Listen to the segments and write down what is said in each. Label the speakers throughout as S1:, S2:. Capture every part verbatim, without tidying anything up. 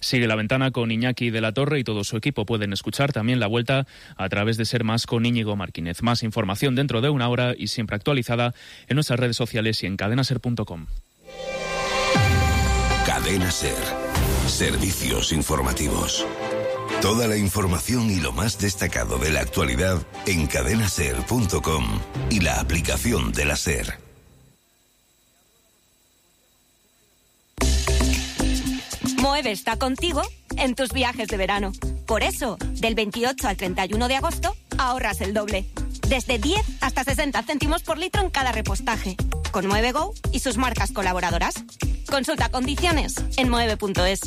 S1: Sigue La Ventana con Iñaki de la Torre y todo su equipo. Pueden escuchar también la vuelta a través de Ser Más con Íñigo Martínez. Más información dentro de una hora y siempre actualizada en nuestras redes sociales y en cadena ser punto com.
S2: Cadena Ser. Servicios informativos. Toda la información y lo más destacado de la actualidad en cadena ser punto com y la aplicación de la SER.
S3: Moeve está contigo en tus viajes de verano. Por eso, del veintiocho al treinta y uno de agosto, ahorras el doble. Desde diez hasta sesenta céntimos por litro en cada repostaje. Con Moeve Go y sus marcas colaboradoras. Consulta condiciones en moeve punto es.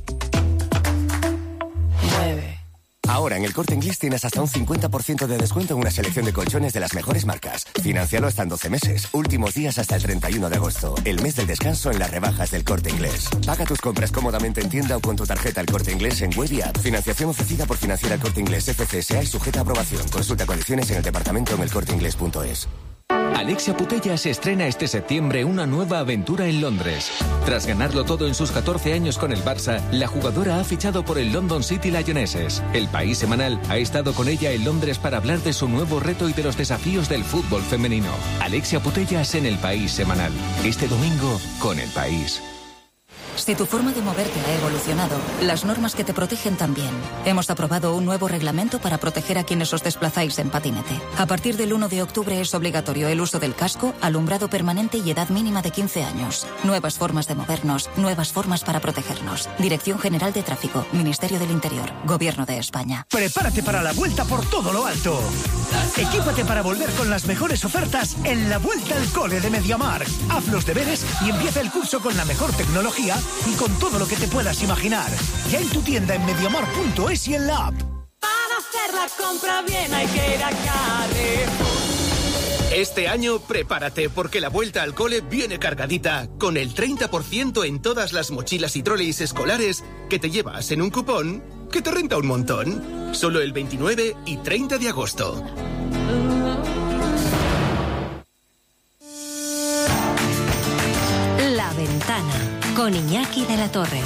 S4: Ahora en el Corte Inglés tienes hasta un cincuenta por ciento de descuento en una selección de colchones de las mejores marcas. Financialo hasta en doce meses. Últimos días hasta el treinta y uno de agosto. El mes del descanso en las rebajas del Corte Inglés. Paga tus compras cómodamente en tienda o con tu tarjeta El Corte Inglés en web y app. Financiación ofrecida por Financiera El Corte Inglés F C S A y sujeta a aprobación. Consulta condiciones en el departamento en el corte inglés punto es.
S5: Alexia Putellas estrena este septiembre una nueva aventura en Londres. Tras ganarlo todo en sus catorce años con el Barça, la jugadora ha fichado por el London City Lionesses. El País Semanal ha estado con ella en Londres para hablar de su nuevo reto y de los desafíos del fútbol femenino. Alexia Putellas en el País Semanal. Este domingo con El País.
S6: Si tu forma de moverte ha evolucionado, las normas que te protegen también. Hemos aprobado un nuevo reglamento para proteger a quienes os desplazáis en patinete. A partir del uno de octubre es obligatorio el uso del casco, alumbrado permanente y edad mínima de quince años. Nuevas formas de movernos, nuevas formas para protegernos. Dirección General de Tráfico, Ministerio del Interior, Gobierno de España.
S7: Prepárate para la vuelta por todo lo alto. Equípate para volver con las mejores ofertas en la Vuelta al Cole de MediaMarkt. Haz los deberes y empieza el curso con la mejor tecnología y con todo lo que te puedas imaginar. Ya en tu tienda en mediamar punto es y en la app.
S8: Para hacer la compra bien hay que ir a Carrefour.
S9: Este año prepárate porque la vuelta al cole viene cargadita con el treinta por ciento en todas las mochilas y troleys escolares que te llevas en un cupón que te renta un montón. Solo el veintinueve y treinta de agosto.
S10: La Ventana con Iñaki de la Torre.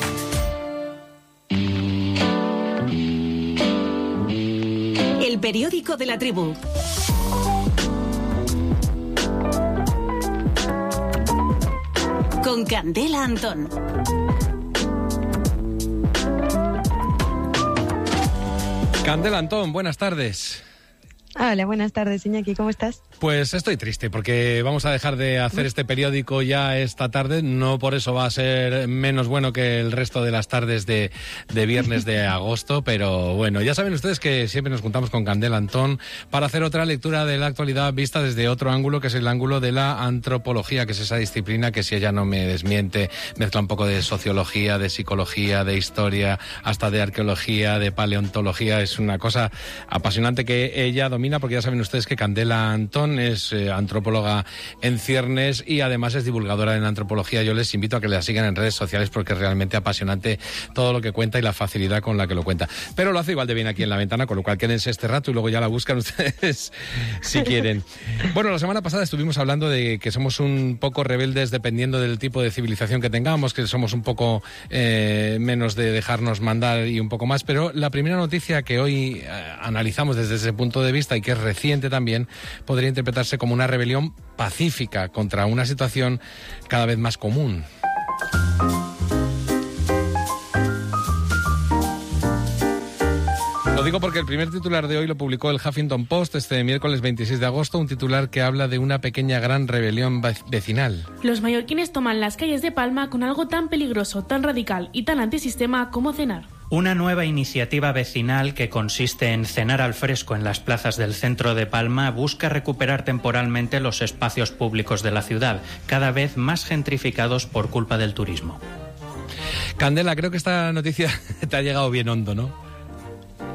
S3: El periódico de la tribu. Con Candela Antón.
S11: Candela Antón, buenas tardes.
S12: Hola, buenas tardes, Iñaki, ¿cómo estás?
S11: Pues estoy triste porque vamos a dejar de hacer este periódico ya esta tarde. No por eso va a ser menos bueno que el resto de las tardes de, de viernes de agosto, pero bueno, ya saben ustedes que siempre nos juntamos con Candela Antón para hacer otra lectura de la actualidad vista desde otro ángulo, que es el ángulo de la antropología, que es esa disciplina que, si ella no me desmiente, mezcla un poco de sociología, de psicología, de historia, hasta de arqueología, de paleontología. Es una cosa apasionante que ella domina, porque ya saben ustedes que Candela Antón es eh, antropóloga en ciernes y además es divulgadora en antropología. Yo les invito a que la sigan en redes sociales porque es realmente apasionante todo lo que cuenta y la facilidad con la que lo cuenta. Pero lo hace igual de bien aquí en La Ventana, con lo cual quédense este rato y luego ya la buscan ustedes si quieren. Bueno, la semana pasada estuvimos hablando de que somos un poco rebeldes dependiendo del tipo de civilización que tengamos, que somos un poco eh, menos de dejarnos mandar y un poco más, pero la primera noticia que hoy eh, analizamos desde ese punto de vista y que es reciente también, podría interpretarse como una rebelión pacífica contra una situación cada vez más común. Lo digo porque el primer titular de hoy lo publicó el Huffington Post este miércoles veintiséis de agosto, un titular que habla de una pequeña gran rebelión vecinal.
S13: Los mallorquines toman las calles de Palma con algo tan peligroso, tan radical y tan antisistema como cenar.
S14: Una nueva iniciativa vecinal que consiste en cenar al fresco en las plazas del centro de Palma busca recuperar temporalmente los espacios públicos de la ciudad, cada vez más gentrificados por culpa del turismo.
S11: Candela, creo que esta noticia te ha llegado bien hondo, ¿no?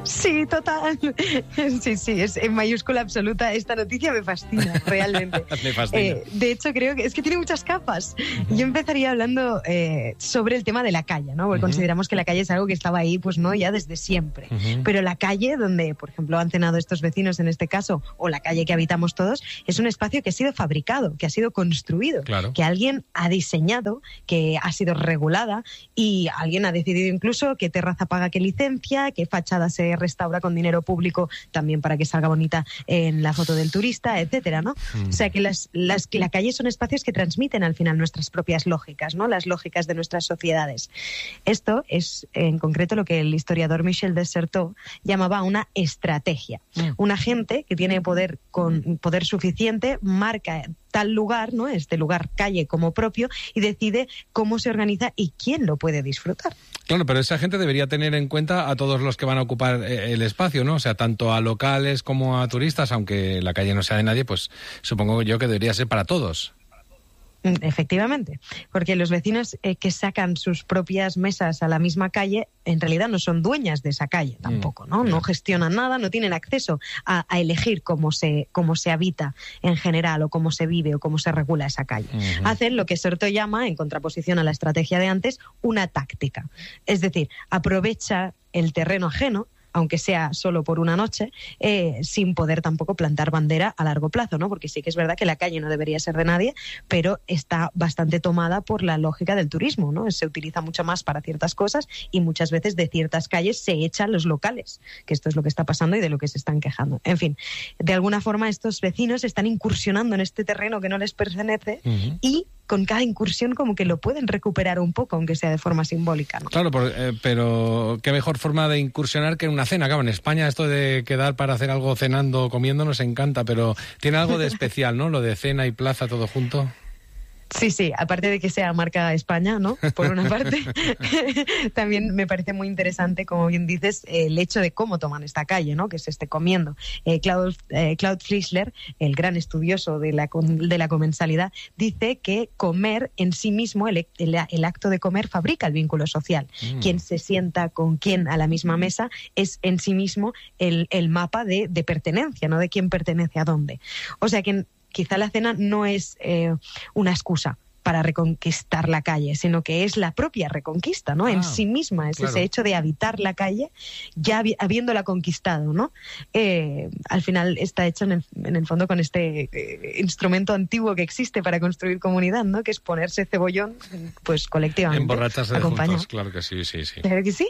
S12: Sí, total. Sí, sí, es en mayúscula absoluta. Esta noticia me fascina, realmente.
S11: Me fascina.
S12: Eh, de hecho, creo que es que tiene muchas capas. Uh-huh. Yo empezaría hablando eh, sobre el tema de la calle, ¿no? Porque uh-huh. consideramos que la calle es algo que estaba ahí, pues no, ya desde siempre. Uh-huh. Pero la calle donde, por ejemplo, han cenado estos vecinos en este caso, o la calle que habitamos todos, es un espacio que ha sido fabricado, que ha sido construido,
S11: claro.
S12: que alguien ha diseñado, que ha sido regulada y alguien ha decidido incluso qué terraza paga qué licencia, qué fachada se restaura con dinero público también para que salga bonita en la foto del turista, etcétera, ¿no? Mm. O sea que las, las que la calle son espacios que transmiten al final nuestras propias lógicas, ¿no? Las lógicas de nuestras sociedades. Esto es en concreto lo que el historiador Michel Desserteaux llamaba una estrategia. Mm. Un agente que tiene poder con poder suficiente marca tal lugar, ¿no? Este lugar calle como propio y decide cómo se organiza y quién lo puede disfrutar.
S11: Claro, pero esa gente debería tener en cuenta a todos los que van a ocupar el espacio, ¿no? O sea, tanto a locales como a turistas, aunque la calle no sea de nadie, pues supongo yo que debería ser para todos.
S12: Efectivamente, porque los vecinos eh, que sacan sus propias mesas a la misma calle, en realidad no son dueñas de esa calle tampoco, ¿no? No gestionan nada, no tienen acceso a, a elegir cómo se, cómo se habita en general o cómo se vive o cómo se regula esa calle. Uh-huh. Hacen lo que Sorto llama, en contraposición a la estrategia de antes, una táctica. Es decir, aprovecha el terreno ajeno, aunque sea solo por una noche, eh, sin poder tampoco plantar bandera a largo plazo, ¿no? Porque sí que es verdad que la calle no debería ser de nadie, pero está bastante tomada por la lógica del turismo, ¿no? Se utiliza mucho más para ciertas cosas y muchas veces de ciertas calles se echan los locales, que esto es lo que está pasando y de lo que se están quejando. En fin, de alguna forma estos vecinos están incursionando en este terreno que no les pertenece uh-huh. y con cada incursión como que lo pueden recuperar un poco, aunque sea de forma simbólica, ¿no?
S11: Claro, por, eh, pero qué mejor forma de incursionar que en una cena. Claro, en España esto de quedar para hacer algo cenando o comiendo nos encanta, pero tiene algo de especial, ¿no? Lo de cena y plaza todo junto.
S12: Sí, sí, aparte de que sea marca España, ¿no? Por una parte, también me parece muy interesante, como bien dices, el hecho de cómo toman esta calle, ¿no? Que se esté comiendo. Eh, Claude, eh, Claude Frischler, el gran estudioso de la, de la comensalidad, dice que comer en sí mismo, el, el, el acto de comer, fabrica el vínculo social. Mm. Quien se sienta con quién a la misma mesa es en sí mismo el, el mapa de, de pertenencia, ¿no? De quién pertenece a dónde. O sea que quizá la cena no es eh, una excusa para reconquistar la calle, sino que es la propia reconquista, ¿no? Ah, en sí misma, es claro. Ese hecho de habitar la calle ya habi- habiéndola conquistado, ¿no? Eh, al final está hecho en el, en el fondo con este eh, instrumento antiguo que existe para construir comunidad, ¿no? Que es ponerse cebollón, pues colectivamente.
S11: Emborracharse juntos, claro que sí, sí, sí.
S12: Claro que sí.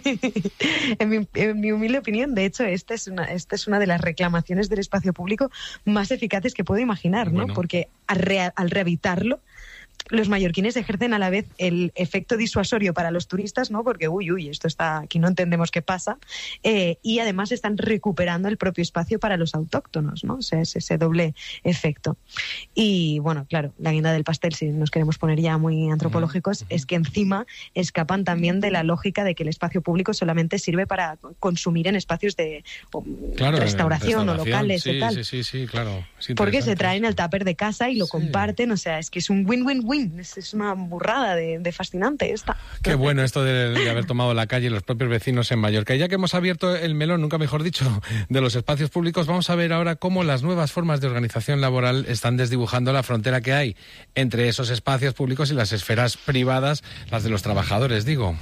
S12: en, mi, en mi humilde opinión, de hecho, esta es una, esta es una de las reclamaciones del espacio público más eficaces que puedo imaginar, ¿no? Bueno. Porque al, re- al rehabitarlo, los mallorquines ejercen a la vez el efecto disuasorio para los turistas, ¿no? Porque, uy, uy, esto está aquí, no entendemos qué pasa. Eh, y además están recuperando el propio espacio para los autóctonos, ¿no? O sea, es ese doble efecto. Y, bueno, claro, la guinda del pastel, si nos queremos poner ya muy antropológicos, uh-huh. es que encima escapan también de la lógica de que el espacio público solamente sirve para consumir en espacios de o, claro, restauración, restauración o locales
S11: sí,
S12: y tal.
S11: Sí, sí, sí, claro.
S12: Porque se traen el tupper de casa y lo sí. comparten, o sea, es que es un win-win-win. Es, es una burrada de, de fascinante esta.
S11: Qué bueno esto de, de haber tomado la calle los propios vecinos en Mallorca. Y ya que hemos abierto el melón, nunca mejor dicho, de los espacios públicos, vamos a ver ahora cómo las nuevas formas de organización laboral están desdibujando la frontera que hay entre esos espacios públicos y las esferas privadas, las de los trabajadores, digo.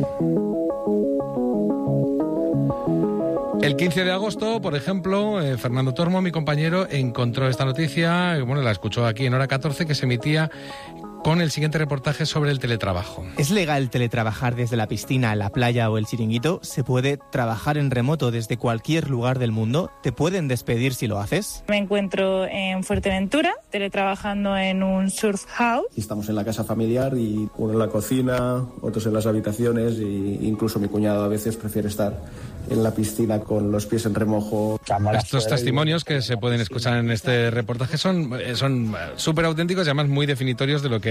S11: El quince de agosto, por ejemplo, eh, Fernando Tormo, mi compañero, encontró esta noticia, bueno, la escuchó aquí en Hora catorce, que se emitía con el siguiente reportaje sobre el teletrabajo.
S15: ¿Es legal teletrabajar desde la piscina, la playa o el chiringuito? ¿Se puede trabajar en remoto desde cualquier lugar del mundo? ¿Te pueden despedir si lo haces?
S16: Me encuentro en Fuerteventura, teletrabajando en un surf house.
S17: Estamos en la casa familiar y uno en la cocina, otros en las habitaciones e incluso mi cuñado a veces prefiere estar en la piscina con los pies en remojo.
S11: Estos testimonios que se pueden escuchar en este reportaje son son súper auténticos y además muy definitorios de lo que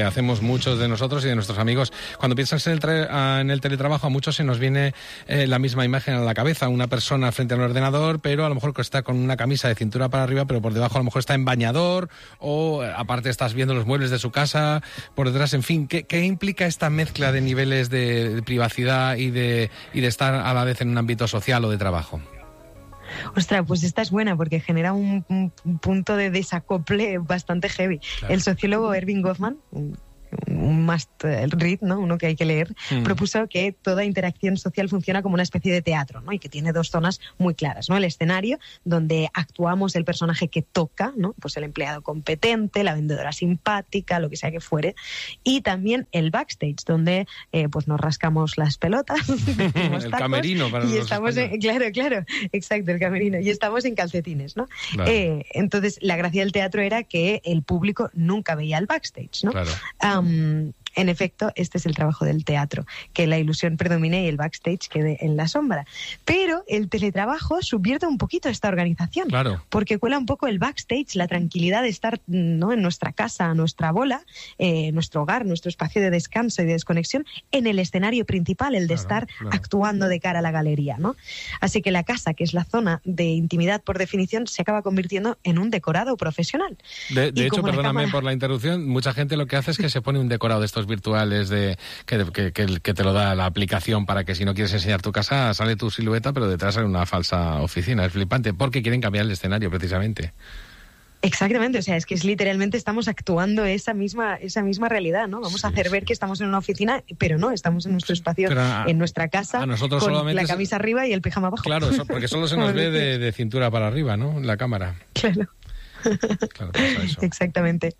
S11: hacemos muchos de nosotros y de nuestros amigos. Cuando piensas en el, tra- en el teletrabajo, a muchos se nos viene eh, la misma imagen a la cabeza, una persona frente al ordenador, pero a lo mejor que está con una camisa de cintura para arriba, pero por debajo a lo mejor está en bañador, o aparte estás viendo los muebles de su casa, por detrás, en fin, ¿qué, qué implica esta mezcla de niveles de, de privacidad y de, y de estar a la vez en un ámbito social o de trabajo?
S12: Ostras, pues esta es buena porque genera un, un, un punto de desacople bastante heavy. Claro. El sociólogo Erving Goffman, un, un must read, ¿no? Uno que hay que leer, mm. propuso que toda interacción social funciona como una especie de teatro, ¿no? Y que tiene dos zonas muy claras, ¿no? El escenario, donde actuamos el personaje que toca, ¿no? Pues el empleado competente, la vendedora simpática, lo que sea que fuere, y también el backstage, donde eh, pues nos rascamos las pelotas,
S11: el camerino para
S12: y estamos en, claro, claro, exacto, el camerino, y estamos en calcetines, ¿no? Claro. Eh, entonces, la gracia del teatro era que el público nunca veía el backstage, ¿no?
S11: Claro.
S12: Um, En efecto, este es el trabajo del teatro, que la ilusión predomine y el backstage quede en la sombra. Pero el teletrabajo subvierte un poquito esta organización,
S11: claro.
S12: porque cuela un poco el backstage, la tranquilidad de estar, ¿no?, en nuestra casa, nuestra bola, eh, nuestro hogar, nuestro espacio de descanso y de desconexión, en el escenario principal, el de claro, estar claro. actuando de cara a la galería, ¿no? Así que la casa, que es la zona de intimidad por definición, se acaba convirtiendo en un decorado profesional.
S11: De, de hecho, perdóname cámara... por la interrupción, mucha gente lo que hace es que se pone un decorado de estos virtuales de que, que, que, que te lo da la aplicación para que si no quieres enseñar tu casa, sale tu silueta, pero detrás hay una falsa oficina. Es flipante, porque quieren cambiar el escenario, precisamente.
S12: Exactamente, o sea, es que es literalmente estamos actuando esa misma esa misma realidad, ¿no? Vamos sí, a hacer ver que estamos en una oficina, pero no, estamos en nuestro espacio, a, en nuestra casa,
S11: a nosotros
S12: con
S11: solamente
S12: la camisa arriba y el pijama abajo.
S11: Claro, eso, porque solo se nos ve de, de cintura para arriba, ¿no? La cámara.
S12: Claro.
S11: Claro, pasa eso.
S12: Exactamente.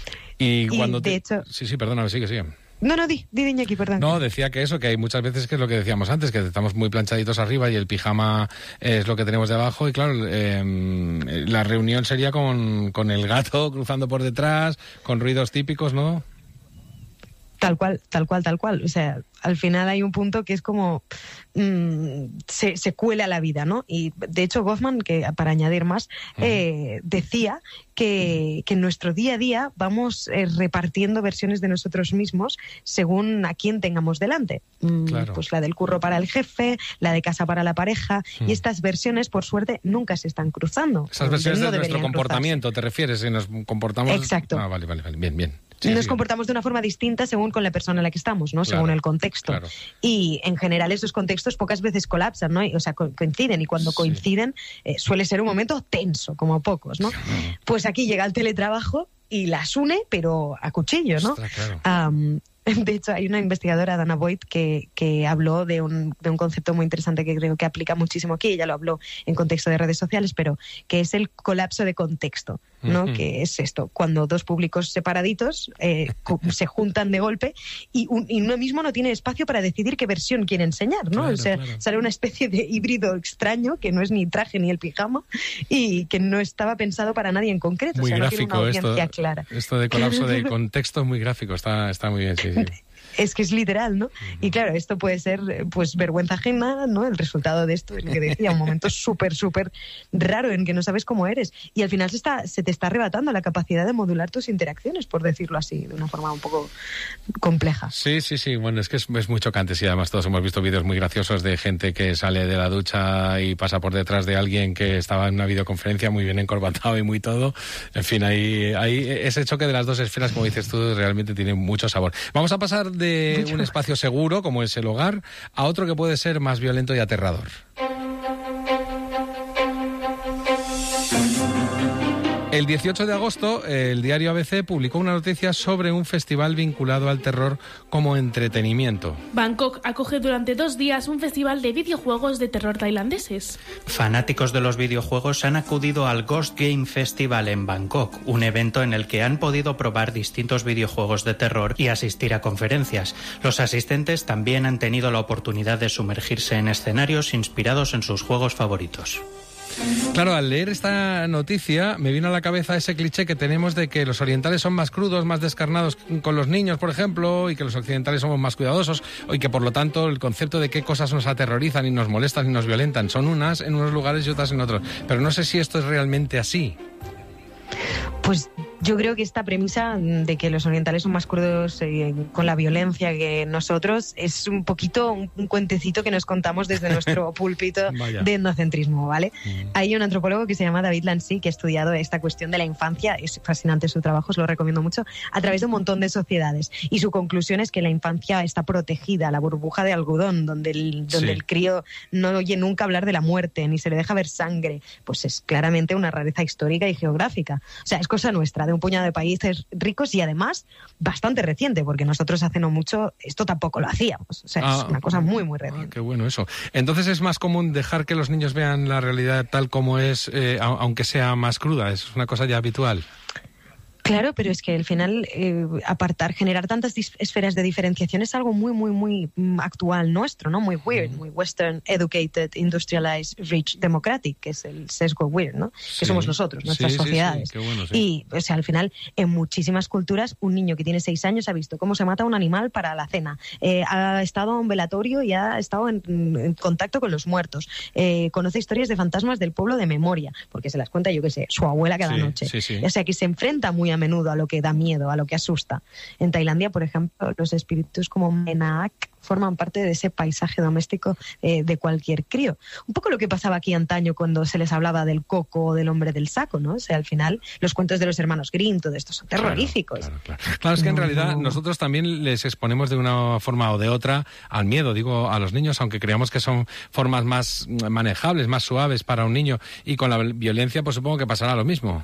S11: Y cuando
S12: y
S11: te...
S12: de hecho...
S11: Sí, sí, perdóname, sigue, sigue.
S12: No, no, di, di, Iñaki, perdón.
S11: No, decía que eso, que hay muchas veces que es lo que decíamos antes, que estamos muy planchaditos arriba y el pijama es lo que tenemos debajo y claro, eh, la reunión sería con, con el gato cruzando por detrás, con ruidos típicos, ¿no?
S12: Tal cual, tal cual, tal cual. O sea, al final hay un punto que es como mmm, se, se cuela la vida, ¿no? Y de hecho Goffman, que para añadir más, eh, decía que, que en nuestro día a día vamos eh, repartiendo versiones de nosotros mismos según a quién tengamos delante.
S11: Claro.
S12: Pues la del curro para el jefe, la de casa para la pareja, mm. y estas versiones, por suerte, nunca se están cruzando.
S11: Esas versiones no de nuestro comportamiento, cruzarse. ¿Te refieres? Si nos comportamos...
S12: Exacto.
S11: Ah, vale, vale, vale. Bien, bien. Sí,
S12: nos
S11: sí.
S12: comportamos de una forma distinta según con la persona en la que estamos, ¿no?
S11: Claro,
S12: según el contexto.
S11: Claro.
S12: Y en general esos contextos pocas veces colapsan, ¿no? O sea, co- coinciden. Y cuando sí. coinciden eh, suele ser un momento tenso, como pocos, ¿no? Sí. Pues aquí llega el teletrabajo y las une, pero a cuchillo, ¿no?
S11: Ostras, claro.
S12: Um, de hecho, hay una investigadora, Dana Boyd, que, que habló de un, de un concepto muy interesante que creo que aplica muchísimo aquí. Ella lo habló en contexto de redes sociales, pero que es el colapso de contexto, ¿no? Uh-huh. Que es esto, cuando dos públicos separaditos eh, se juntan de golpe y, un, y uno mismo no tiene espacio para decidir qué versión quiere enseñar, ¿no?
S11: Claro,
S12: o sea,
S11: claro.
S12: sale una especie de híbrido extraño que no es ni traje ni el pijama y que no estaba pensado para nadie en concreto.
S11: Muy
S12: o sea,
S11: gráfico
S12: no tiene una audiencia
S11: esto,
S12: clara.
S11: Esto de colapso de contexto es muy gráfico, está, está muy bien, sí, sí.
S12: Es que es literal, ¿no? Uh-huh. Y claro, esto puede ser, pues, vergüenza ajena, ¿no? El resultado de esto es lo que decía, un momento súper, súper raro en que no sabes cómo eres. Y al final se, está, se te está arrebatando la capacidad de modular tus interacciones, por decirlo así, de una forma un poco compleja.
S11: Sí, sí, sí. Bueno, es que es, es muy chocante. Sí, además todos hemos visto vídeos muy graciosos de gente que sale de la ducha y pasa por detrás de alguien que estaba en una videoconferencia muy bien encorbatado y muy todo. En fin, ahí, ahí ese choque de las dos esferas, como dices tú, realmente tiene mucho sabor. Vamos a pasar de de un espacio seguro, como es el hogar, a otro que puede ser más violento y aterrador. El dieciocho de agosto, el diario A B C publicó una noticia sobre un festival vinculado al terror como entretenimiento.
S13: Bangkok acoge durante dos días un festival de videojuegos de terror tailandeses.
S14: Fanáticos de los videojuegos han acudido al Ghost Game Festival en Bangkok, un evento en el que han podido probar distintos videojuegos de terror y asistir a conferencias. Los asistentes también han tenido la oportunidad de sumergirse en escenarios inspirados en sus juegos favoritos.
S11: Claro, al leer esta noticia me vino a la cabeza ese cliché que tenemos de que los orientales son más crudos, más descarnados con los niños, por ejemplo, y que los occidentales somos más cuidadosos, y que por lo tanto el concepto de qué cosas nos aterrorizan y nos molestan y nos violentan son unas en unos lugares y otras en otros. Pero no sé si esto es realmente así.
S12: Pues Yo creo que esta premisa de que los orientales son más crudos eh, con la violencia que nosotros es un poquito un, un cuentecito que nos contamos desde nuestro púlpito de etnocentrismo, ¿vale? Mm. Hay un antropólogo que se llama David Lancy que ha estudiado esta cuestión de la infancia, es fascinante su trabajo, os lo recomiendo mucho, a través de un montón de sociedades. Y su conclusión es que la infancia está protegida, la burbuja de algodón, donde el, donde sí. el crío no oye nunca hablar de la muerte, ni se le deja ver sangre, pues es claramente una rareza histórica y geográfica. O sea, es cosa nuestra, de un puñado de países ricos y además bastante reciente, porque nosotros hace no mucho esto tampoco lo hacíamos. O sea, ah, es una cosa muy, muy reciente.
S11: Ah, qué bueno eso. Entonces es más común dejar que los niños vean la realidad tal como es, eh, aunque sea más cruda, es una cosa ya habitual.
S12: Claro, pero es que al final eh, apartar, generar tantas esferas de diferenciación es algo muy, muy, muy actual nuestro, ¿no? Muy weird, muy Western, educated, industrialized, rich, democratic, que es el sesgo weird, ¿no? Sí. Que somos nosotros, nuestras sí, sociedades. Sí, sí. Qué bueno, sí. Y, o sea, al final, en muchísimas culturas, un niño que tiene seis años ha visto cómo se mata un animal para la cena, eh, ha estado en un velatorio y ha estado en, en contacto con los muertos, eh, conoce historias de fantasmas del pueblo de memoria, porque se las cuenta, yo qué sé, su abuela cada
S11: sí,
S12: noche.
S11: Sí, sí.
S12: O sea, que se enfrenta muy a menudo a lo que da miedo, a lo que asusta. En Tailandia, por ejemplo, los espíritus como Menaak forman parte de ese paisaje doméstico eh, de cualquier crío. Un poco lo que pasaba aquí antaño cuando se les hablaba del coco o del hombre del saco, ¿no? O sea, al final, los cuentos de los hermanos Grimm, todo esto son terroríficos.
S11: Claro, claro, claro. Claro, es que en realidad nosotros también les exponemos de una forma o de otra al miedo, digo, a los niños, aunque creamos que son formas más manejables, más suaves para un niño, y con la violencia, pues supongo que pasará lo mismo.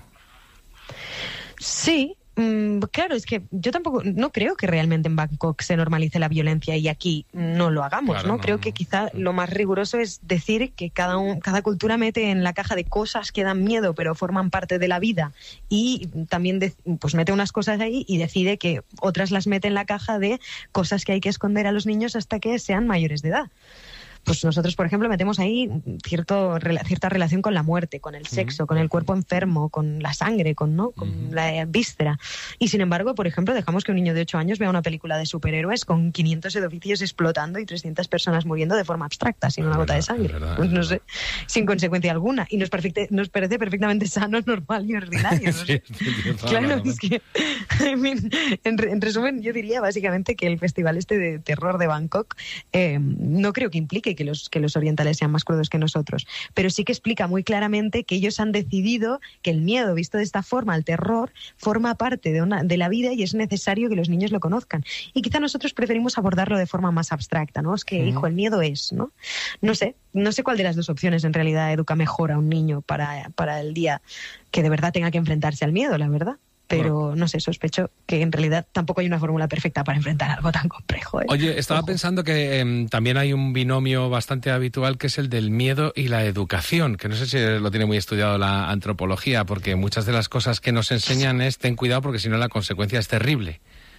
S12: Sí, mmm, claro, es que yo tampoco, no creo que realmente en Bangkok se normalice la violencia y aquí no lo hagamos, claro, ¿no? no Creo que quizá lo más riguroso es decir que cada, un, cada cultura mete en la caja de cosas que dan miedo pero forman parte de la vida y también de, pues mete unas cosas ahí y decide que otras las mete en la caja de cosas que hay que esconder a los niños hasta que sean mayores de edad. Pues nosotros, por ejemplo, metemos ahí cierto, cierta relación con la muerte, con el sexo, uh-huh. con el cuerpo enfermo, con la sangre, con, ¿no? con uh-huh. la víscera. Y sin embargo, por ejemplo, dejamos que un niño de ocho años vea una película de superhéroes con quinientos edificios explotando y trescientas personas muriendo de forma abstracta, sin una gota de sangre. Verdad, pues no sé, sin consecuencia alguna. Y nos, perfecte, nos parece perfectamente sano, normal y ordinario. ¿no? Sí, claro, es que, I mean, en, en resumen, yo diría básicamente que el festival este de terror de Bangkok eh, no creo que implique que los, que los orientales sean más crudos que nosotros, pero sí que explica muy claramente que ellos han decidido que el miedo, visto de esta forma, el terror, forma parte de, una, de la vida y es necesario que los niños lo conozcan. Y quizá nosotros preferimos abordarlo de forma más abstracta, ¿no? Es que, uh-huh. hijo, el miedo es, ¿no? No sé, no sé cuál de las dos opciones en realidad educa mejor a un niño para, para el día que de verdad tenga que enfrentarse al miedo, la verdad. Pero no sé, sospecho que en realidad tampoco hay una fórmula perfecta para enfrentar algo tan complejo, ¿eh?
S11: Oye, estaba Ojo. pensando que eh, también hay un binomio bastante habitual que es el del miedo y la educación, que no sé si lo tiene muy estudiado la antropología, porque muchas de las cosas que nos enseñan es ten cuidado porque si no la consecuencia es terrible.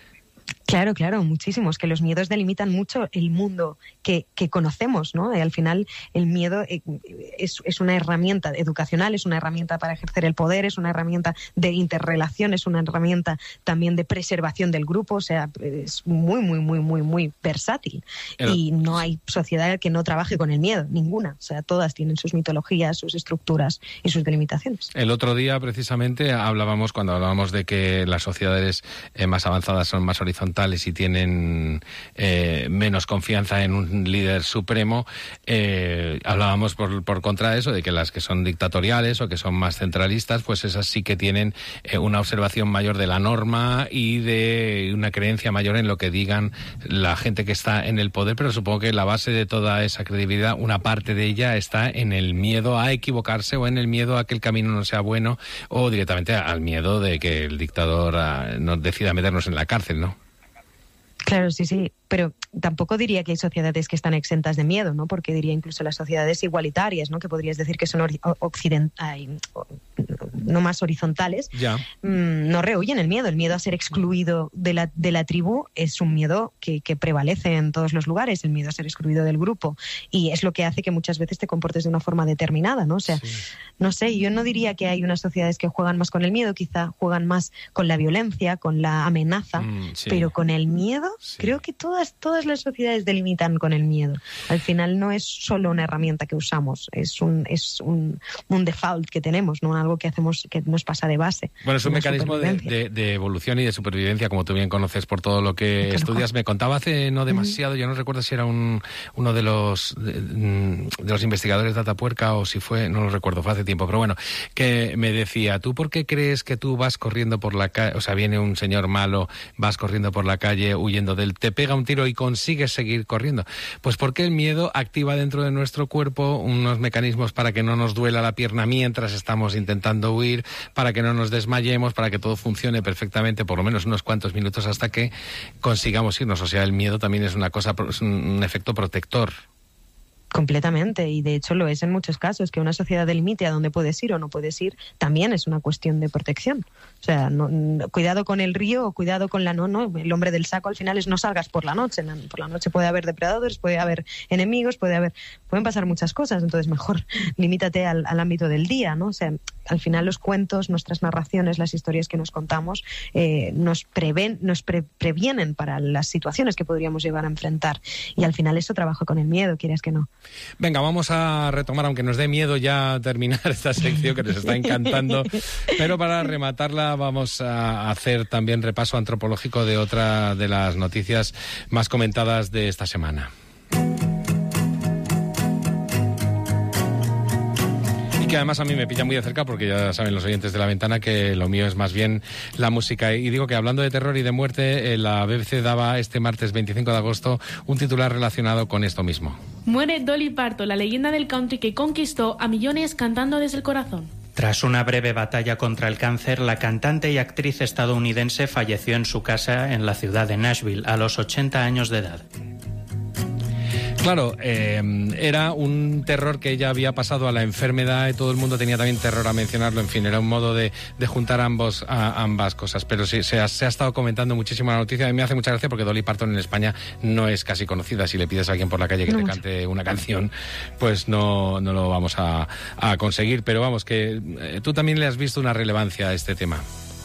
S12: Claro, claro, muchísimos, que los miedos delimitan mucho el mundo que, que conocemos, ¿no? Y al final el miedo es, es una herramienta educacional, es una herramienta para ejercer el poder, es una herramienta de interrelación, es una herramienta también de preservación del grupo, o sea, es muy, muy, muy, muy, muy versátil. El... Y no hay sociedad que no trabaje con el miedo, ninguna. O sea, todas tienen sus mitologías, sus estructuras y sus delimitaciones.
S11: El otro día, precisamente, hablábamos, cuando hablábamos de que las sociedades eh, más avanzadas son más horizontales y tienen eh, menos confianza en un líder supremo, eh, hablábamos por, por contra de eso, de que las que son dictatoriales o que son más centralistas, pues esas sí que tienen eh, una observación mayor de la norma y de una creencia mayor en lo que digan la gente que está en el poder, pero supongo que la base de toda esa credibilidad, una parte de ella está en el miedo a equivocarse o en el miedo a que el camino no sea bueno o directamente al miedo de que el dictador uh, nos decida meternos en la cárcel, ¿no?
S12: Claro, sí, sí, pero tampoco diría que hay sociedades que están exentas de miedo, ¿no? Porque diría incluso las sociedades igualitarias, ¿no? Que podrías decir que son occidentales, no más horizontales,
S11: ya.
S12: mmm, no rehuyen el miedo. El miedo a ser excluido de la, de la tribu es un miedo que, que prevalece en todos los lugares, el miedo a ser excluido del grupo. Y es lo que hace que muchas veces te comportes de una forma determinada, ¿no? O sea, sí. no sé, yo no diría que hay unas sociedades que juegan más con el miedo, quizá juegan más con la violencia, con la amenaza, mm, sí. pero con el miedo, sí. creo que todas, todas las sociedades delimitan con el miedo. Al final no es solo una herramienta que usamos, es un, es un, un default que tenemos, ¿no? Algo que hacemos tenemos, que nos pasa de base.
S11: Bueno, es un mecanismo de, de, de evolución y de supervivencia, como tú bien conoces por todo lo que claro. estudias. Me contaba hace no demasiado, uh-huh. yo no recuerdo si era un, uno de los de, de los investigadores de Atapuerca o si fue, no lo recuerdo, fue hace tiempo, pero bueno, que me decía, ¿tú por qué crees que tú vas corriendo por la calle, o sea, viene un señor malo, vas corriendo por la calle huyendo de él, te pega un tiro y consigues seguir corriendo? Pues porque el miedo activa dentro de nuestro cuerpo unos mecanismos para que no nos duela la pierna mientras estamos intentando huir, para que no nos desmayemos, para que todo funcione perfectamente, por lo menos unos cuantos minutos hasta que consigamos irnos. O sea, el miedo también es una cosa, es un efecto protector.
S12: Completamente, y de hecho lo es en muchos casos, que una sociedad delimite a dónde puedes ir o no puedes ir, también es una cuestión de protección. O sea, no, no, cuidado con el río o cuidado con la no, no, el hombre del saco al final es no salgas por la noche, por la noche puede haber depredadores, puede haber enemigos, puede haber, pueden pasar muchas cosas, entonces mejor limítate al, al ámbito del día, ¿no? O sea, al final los cuentos, nuestras narraciones, las historias que nos contamos, eh, nos, preven, nos pre, previenen para las situaciones que podríamos llevar a enfrentar, y al final eso trabaja con el miedo, quieras que no.
S11: Venga, vamos a retomar, aunque nos dé miedo ya terminar esta sección que nos está encantando, pero para rematarla vamos a hacer también repaso antropológico de otra de las noticias más comentadas de esta semana. Que además a mí me pilla muy de cerca porque ya saben los oyentes de La Ventana que lo mío es más bien la música. Y digo que hablando de terror y de muerte, la B B C daba este martes veinticinco de agosto un titular relacionado con esto mismo.
S13: Muere Dolly Parton, la leyenda del country que conquistó a millones cantando desde el corazón.
S14: Tras una breve batalla contra el cáncer, la cantante y actriz estadounidense falleció en su casa en la ciudad de Nashville a los ochenta años de edad.
S11: Claro, eh, era un terror que ella había pasado a la enfermedad y todo el mundo tenía también terror a mencionarlo. En fin, era un modo de, de juntar ambos, a, ambas cosas. Pero sí, se ha, se ha estado comentando muchísimo la noticia. A mí me hace mucha gracia porque Dolly Parton en España no es casi conocida. Si le pides a alguien por la calle que no te mucho. cante una canción, pues no, no lo vamos a, a conseguir. Pero vamos, que eh, tú también le has visto una relevancia a este tema.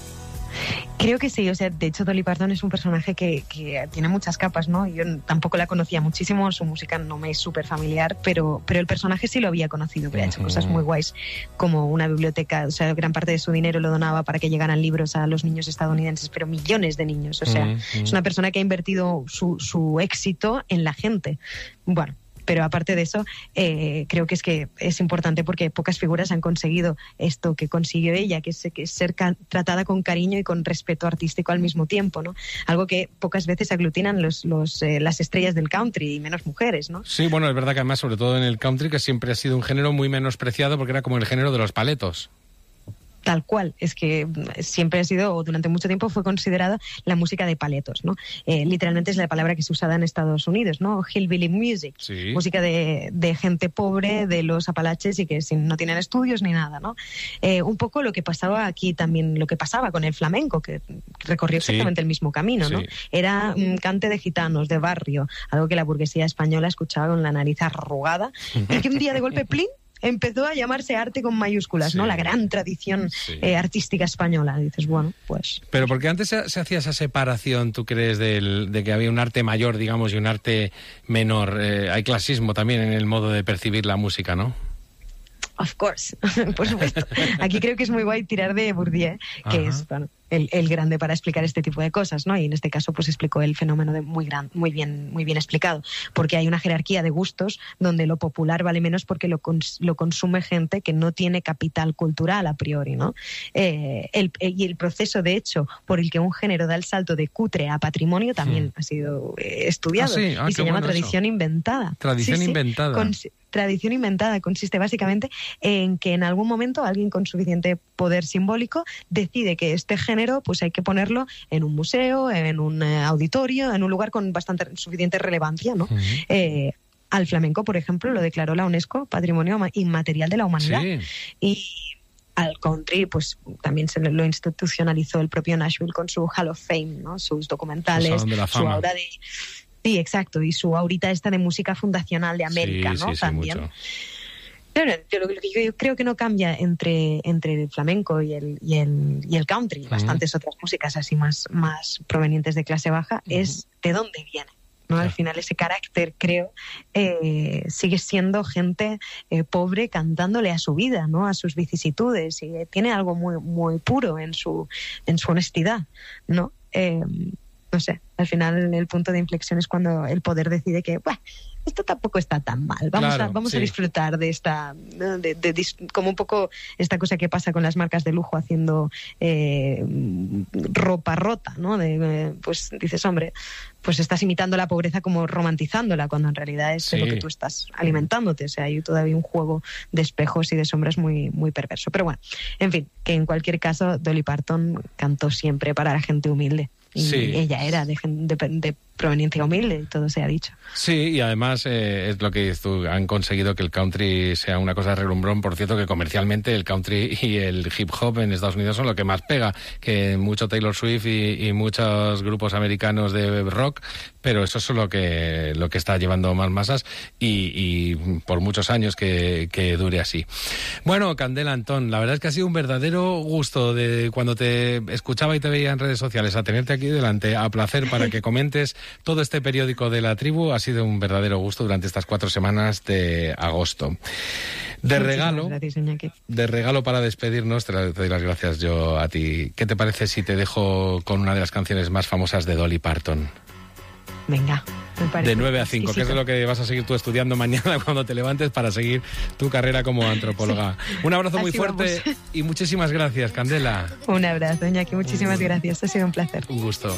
S12: Creo que sí, o sea, de hecho Dolly Parton es un personaje que, que tiene muchas capas, ¿no? Yo tampoco la conocía muchísimo, su música no me es súper familiar, pero, pero el personaje sí lo había conocido, que ha hecho cosas muy guays, como una biblioteca, o sea, gran parte de su dinero lo donaba para que llegaran libros a los niños estadounidenses, pero millones de niños, o sea, uh-huh. es una persona que ha invertido su, su éxito en la gente. Bueno, pero aparte de eso, eh, creo que es que es importante porque pocas figuras han conseguido esto que consiguió ella, que es, que es ser ca- tratada con cariño y con respeto artístico al mismo tiempo, ¿no? Algo que pocas veces aglutinan los, los, eh, las estrellas del country y menos mujeres, ¿no?
S11: Sí, bueno, es verdad que además, sobre todo en el country, que siempre ha sido un género muy menospreciado porque era como el género de los paletos.
S12: Tal cual, es que siempre ha sido, o durante mucho tiempo fue considerada la música de paletos, ¿no? Eh, literalmente es la palabra que se usaba en Estados Unidos, ¿no? Hillbilly music,
S11: sí.
S12: música de, de gente pobre de los Apalaches y que sin, no tienen estudios ni nada, ¿no? Eh, un poco lo que pasaba aquí también, lo que pasaba con el flamenco, que recorrió exactamente sí. el mismo camino, ¿no? Sí. Era un cante de gitanos, de barrio, algo que la burguesía española escuchaba con la nariz arrugada, y que un día de golpe, plin, empezó a llamarse arte con mayúsculas, sí. ¿no? La gran tradición sí. eh, artística española. Y dices, bueno, pues...
S11: Pero porque antes se, se hacía esa separación, ¿tú crees, del, de que había un arte mayor, digamos, y un arte menor? Eh, hay clasismo también en el modo de percibir la música, ¿no?
S12: Of course, por supuesto. Aquí creo que es muy guay tirar de Bourdieu, que Ajá. es... Bueno, El, el grande para explicar este tipo de cosas, ¿no? Y en este caso, pues explicó el fenómeno de muy gran, muy bien, muy bien explicado, porque hay una jerarquía de gustos donde lo popular vale menos porque lo, cons, lo consume gente que no tiene capital cultural a priori, ¿no? Eh, el, y el proceso, de hecho, por el que un género da el salto de cutre a patrimonio también hmm. ha sido eh, estudiado
S11: ah, sí. ah,
S12: y se llama
S11: bueno
S12: tradición
S11: eso.
S12: inventada.
S11: Tradición
S12: sí,
S11: inventada.
S12: Sí, con, Tradición inventada consiste básicamente en que en algún momento alguien con suficiente poder simbólico decide que este género pues hay que ponerlo en un museo, en un eh, auditorio, en un lugar con bastante suficiente relevancia, ¿no? Uh-huh. Eh, al flamenco, por ejemplo, lo declaró la UNESCO Patrimonio Inmaterial de la Humanidad. Sí. Y al country, pues también se lo institucionalizó el propio Nashville con su Hall of Fame, ¿no? Sus documentales, su aura de... Sí, exacto, y su aurita esta de música fundacional de América, sí, ¿no? Sí, También. Sí, mucho. Pero, pero lo que yo creo que no cambia entre, entre el flamenco y el, y el, y el country, uh-huh. bastantes otras músicas así más, más provenientes de clase baja, uh-huh. es de dónde viene. ¿no? Al final ese carácter, creo, eh, sigue siendo gente eh, pobre cantándole a su vida, ¿no? A sus vicisitudes, y eh, tiene algo muy muy puro en su en su honestidad, ¿no? Eh, no sé, al final el punto de inflexión es cuando el poder decide que, bueno, esto tampoco está tan mal, vamos,
S11: claro,
S12: a, vamos
S11: sí.
S12: a disfrutar de esta, ¿no? de, de, de, como un poco esta cosa que pasa con las marcas de lujo haciendo eh, ropa rota, ¿no? De, eh, pues dices, hombre, pues estás imitando la pobreza como romantizándola, cuando en realidad es
S11: sí.
S12: de lo que tú estás alimentándote. O sea, hay todavía un juego de espejos y de sombras muy, muy perverso. Pero bueno, en fin, que en cualquier caso Dolly Parton cantó siempre para la gente humilde. Y
S11: sí.
S12: ella era de, de, de proveniencia humilde, todo se ha dicho.
S11: Sí, y además eh, es lo que dices tú, han conseguido que el country sea una cosa de relumbrón. Por cierto, que comercialmente el country y el hip hop en Estados Unidos son lo que más pega, que mucho Taylor Swift y, y muchos grupos americanos de rock, pero eso es lo que lo que está llevando más masas y, y por muchos años que, que dure así. Bueno, Candela Antón, la verdad es que ha sido un verdadero gusto de cuando te escuchaba y te veía en redes sociales a tenerte aquí delante, a placer para que comentes todo este periódico de la tribu. Ha sido un verdadero gusto durante estas cuatro semanas de agosto. De
S12: Muchísimas
S11: regalo,
S12: gracias, Iñaki.
S11: de regalo para despedirnos, te doy las gracias yo a ti. ¿Qué te parece si te dejo con una de las canciones más famosas de Dolly Parton?
S12: Venga, me parece
S11: de nueve a cinco, que
S12: exquisito.
S11: es lo que vas a seguir tú estudiando mañana cuando te levantes para seguir tu carrera como antropóloga. Sí. Un abrazo muy
S12: Así
S11: fuerte
S12: vamos.
S11: Y muchísimas gracias, Candela.
S12: Un abrazo, Iñaki, muchísimas gracias, ha sido un placer.
S11: Un gusto.